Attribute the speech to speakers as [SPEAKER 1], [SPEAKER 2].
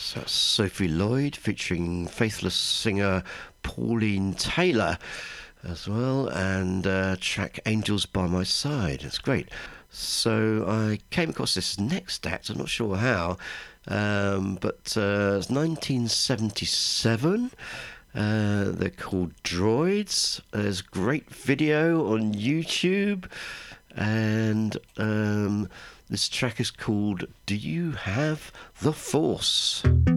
[SPEAKER 1] So that's Sophie Lloyd featuring faithless singer Pauline Taylor as well, and track Angels by My Side. It's great. So I came across this next act, I'm not sure how, but it's 1977. They're called Droids. There's a great video on YouTube, and this track is called Do You Have the Force?